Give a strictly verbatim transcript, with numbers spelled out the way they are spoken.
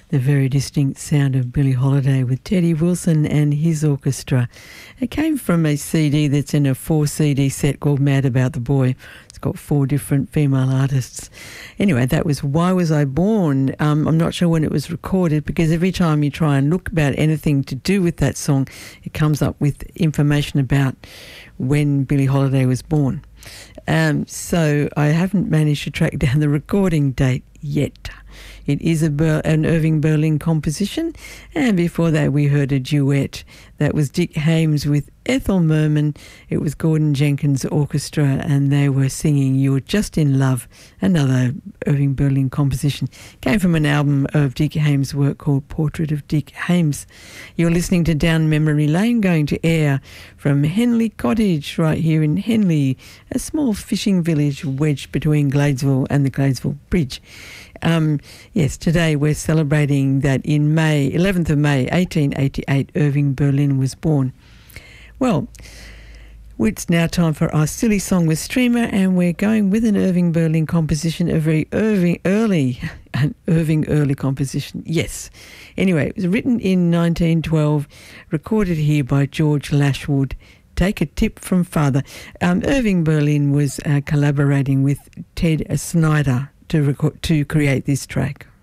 the very distinct sound of Billie Holiday with Teddy Wilson and his orchestra. It came from a C D that's in a four C D set called Mad About the Boy. It's got four different female artists. Anyway, that was Why Was I Born? Um, I'm not sure when it was recorded, because every time you try and look about anything to do with that song, it comes up with information about when Billie Holiday was born. Um, so I haven't managed to track down the recording date yet. It is a Ber- an Irving Berlin composition, and before that we heard a duet. That was Dick Haymes with Ethel Merman. It was Gordon Jenkins Orchestra, and they were singing You're Just in Love, another Irving Berlin composition. Came from an album of Dick Haymes' work called Portrait of Dick Haymes. You're listening to Down Memory Lane, going to air from Henley Cottage right here in Henley, a small fishing village wedged between Gladesville and the Gladesville Bridge. Um, yes, today we're celebrating that in May, eleventh of May, eighteen eighty-eight, Irving Berlin was born. Well, it's now time for our Silly Song with Streamer, and we're going with an Irving Berlin composition, a very Irving early, an Irving early composition, yes. Anyway, it was written in nineteen twelve, recorded here by George Lashwood. Take a tip from Father. Um, Irving Berlin was uh, collaborating with Ted Snyder to record, to create this track.